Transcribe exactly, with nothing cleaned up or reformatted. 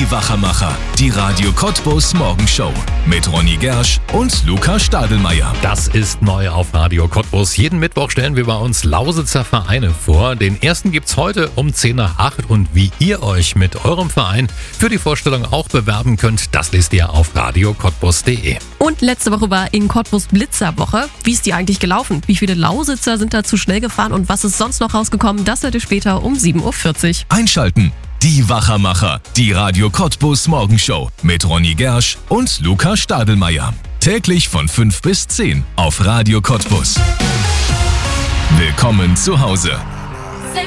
Die Wachermacher, die Radio Cottbus Morgenshow mit Ronny Gersch und Luca Stadelmeier. Das ist neu auf Radio Cottbus. Jeden Mittwoch stellen wir bei uns Lausitzer Vereine vor. Den ersten gibt's heute um zehn nach acht und wie ihr euch mit eurem Verein für die Vorstellung auch bewerben könnt, das lest ihr auf radio cottbus punkt de. Und letzte Woche war in Cottbus Blitzerwoche. Wie ist die eigentlich gelaufen? Wie viele Lausitzer sind da zu schnell gefahren und was ist sonst noch rausgekommen? Das hört ihr später um sieben Uhr vierzig. Einschalten. Die Wachermacher, die Radio Cottbus Morgenshow mit Ronny Gersch und Luca Stadelmeier. Täglich von fünf bis zehn auf Radio Cottbus. Willkommen zu Hause.